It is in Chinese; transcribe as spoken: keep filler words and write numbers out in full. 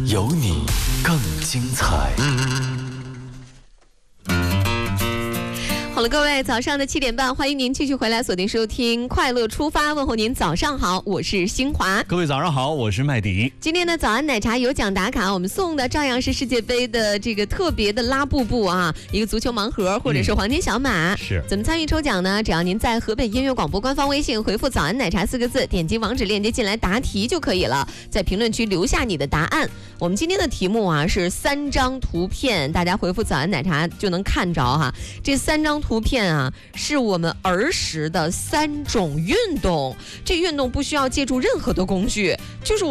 有你更精彩。 好了，各位，早上的七点半，欢迎您继续回来锁定收听《快乐出发》，问候您早上好，我是新华。 各位早上好，我是麦迪。 今天的早安奶茶有奖打卡，我们送的照样是世界杯的这个特别的拉布布啊，一个足球盲盒或者是黄金小马。 嗯、是。 怎么参与抽奖呢？只要您在河北音乐广播官方微信回复“早安奶茶”四个字，点击网址链接进来答题就可以了，在评论区留下你的答案。我们今天的题目啊是三张图片，大家回复“早安奶茶”就能看着哈。这三张图片啊，是我们儿时的三种运动。这运动不需要借助任何的工具，就是